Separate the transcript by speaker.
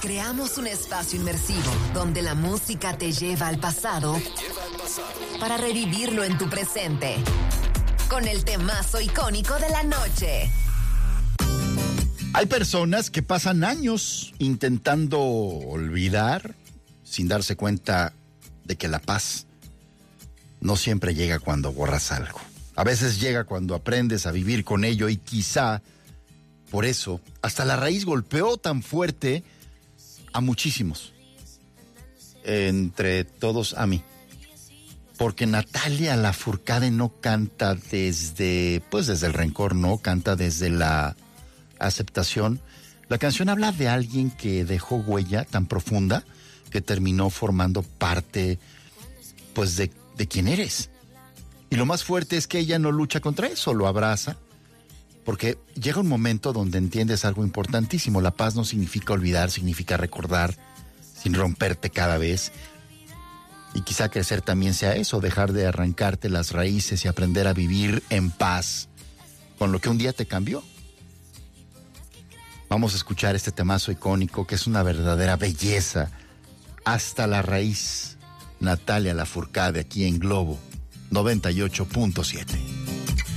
Speaker 1: Creamos un espacio inmersivo donde la música te lleva al pasado para revivirlo en tu presente. Con el temazo icónico de la noche.
Speaker 2: Hay personas que pasan años intentando olvidar sin darse cuenta de que la paz no siempre llega cuando borras algo. A veces llega cuando aprendes a vivir con ello y quizá por eso hasta la raíz golpeó tan fuerte a muchísimos, entre todos a mí. Porque Natalia Lafourcade no canta desde el rencor, no canta desde la aceptación. La canción habla de alguien que dejó huella tan profunda que terminó formando parte, de quién eres. Y lo más fuerte es que ella no lucha contra eso, lo abraza, porque llega un momento donde entiendes algo importantísimo. La paz no significa olvidar, significa recordar sin romperte cada vez. Y quizá crecer también sea eso, dejar de arrancarte las raíces y aprender a vivir en paz con lo que un día te cambió. Vamos a escuchar este temazo icónico que es una verdadera belleza. Hasta la raíz. Natalia Lafourcade aquí en Globo 98.7.